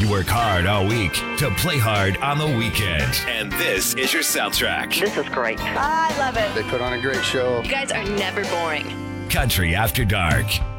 You work hard all week to play hard on the weekend. And this is your soundtrack. This is great. I love it. They put on a great show. You guys are never boring. Country After Dark.